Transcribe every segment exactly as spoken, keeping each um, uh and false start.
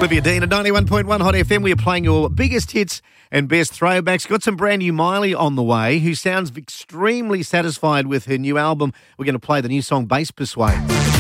Olivia Dean at ninety-one point one Hot F M. We are playing your biggest hits and best throwbacks. Got some brand new Miley on the way, who sounds extremely satisfied with her new album. We're going to play the new song Bass Persuade.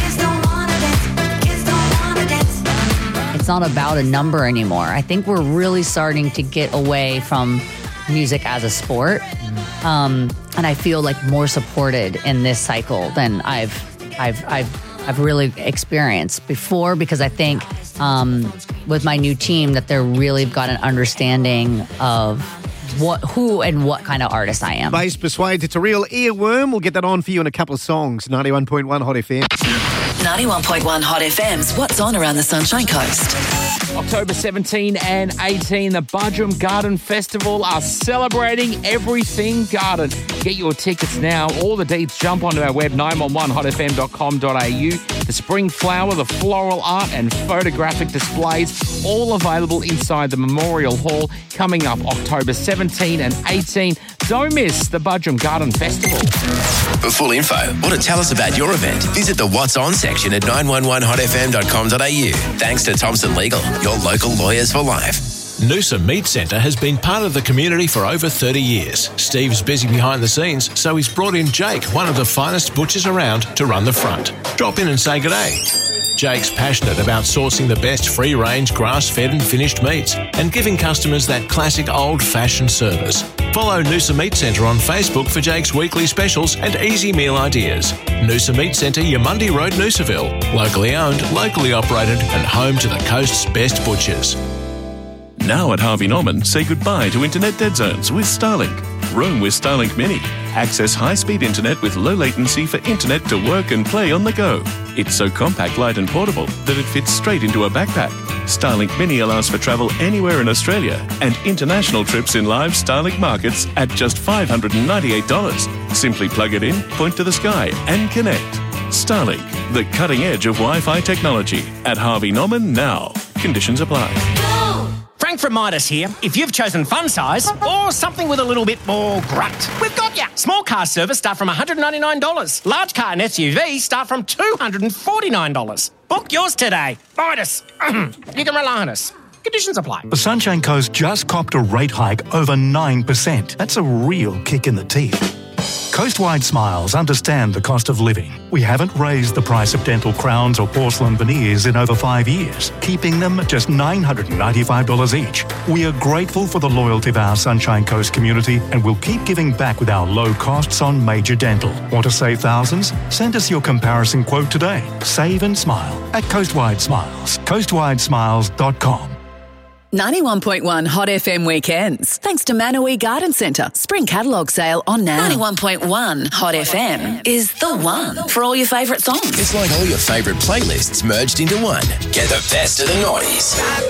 It's not about a number anymore. I think we're really starting to get away from music as a sport. Mm. Um, and I feel like more supported in this cycle than I've I've I've I've really experienced before, because I think um, with my new team that they're really got an understanding of what, who and what kind of artist I am. Bass Persuade, it's a real earworm. We'll get that on for you in a couple of songs. ninety-one point one Hot F M. ninety-one point one Hot F M's What's On Around the Sunshine Coast. October seventeenth and eighteenth, the Budrum Garden Festival are celebrating everything garden. Get your tickets now. All the deets, jump onto our web, nine one one hot f m dot com dot a u. The spring flower, the floral art and photographic displays, all available inside the Memorial Hall, coming up October seventeenth and eighteenth. Don't miss the Budrum Garden Festival. For full info or to tell us about your event, visit the What's On section at nine one one hot f m dot com dot a u. Thanks to Thompson Legal, your local lawyers for life. Noosa Meat Centre has been part of the community for over thirty years. Steve's busy behind the scenes, so he's brought in Jake, one of the finest butchers around, to run the front. Drop in and say g'day. Jake's passionate about sourcing the best free-range, grass-fed and finished meats and giving customers that classic old-fashioned service. Follow Noosa Meat Centre on Facebook for Jake's weekly specials and easy meal ideas. Noosa Meat Centre, Yamundi Road, Noosaville. Locally owned, locally operated and home to the coast's best butchers. Now at Harvey Norman, say goodbye to internet dead zones with Starlink. Roam with Starlink Mini. Access high-speed internet with low latency for internet to work and play on the go. It's so compact, light and portable that it fits straight into a backpack. Starlink Mini allows for travel anywhere in Australia and international trips in live Starlink markets at just five hundred ninety-eight dollars. Simply plug it in, point to the sky and connect. Starlink, the cutting edge of Wi-Fi technology. At Harvey Norman now. Conditions apply. Frank from Midas here. If you've chosen fun size or something with a little bit more grunt, we've got ya. Small car service start from one hundred ninety-nine dollars. Large car and S U V start from two hundred forty-nine dollars. Book yours today. Midas. You can rely on us. Conditions apply. The Sunshine Coast just copped a rate hike over nine percent. That's a real kick in the teeth. Coastwide Smiles understand the cost of living. We haven't raised the price of dental crowns or porcelain veneers in over five years, keeping them at just nine hundred ninety-five dollars each. We are grateful for the loyalty of our Sunshine Coast community and will keep giving back with our low costs on major dental. Want to save thousands? Send us your comparison quote today. Save and smile at Coastwide Smiles. coastwide smiles dot com. ninety-one point one Hot F M Weekends. Thanks to Manawee Garden Centre. Spring catalogue sale on now. ninety-one point one Hot F M is the one for all your favourite songs. It's like all your favourite playlists merged into one. Get the best of the noughties.